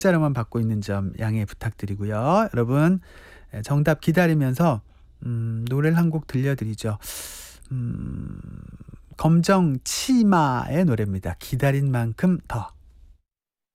자료만 받고 있는 점 양해 부탁드리고요. 여러분 정답 기다리면서 노래를 한 곡 들려드리죠. 검정 치마의 노래입니다. 기다린 만큼 더.